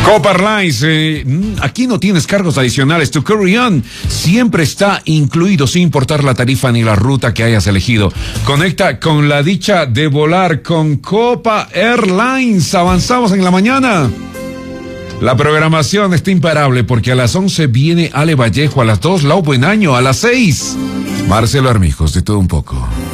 Copa Airlines, aquí no tienes cargos adicionales. Tu carry-on siempre está incluido sin importar la tarifa ni la ruta que hayas elegido. Conecta con la dicha de volar con Copa Airlines. Avanzamos en la mañana. La programación está imparable porque a las 11 viene Ale Vallejo, a las 2 Lau Buenaño, a las 6 Marcelo Armijos, de todo un poco.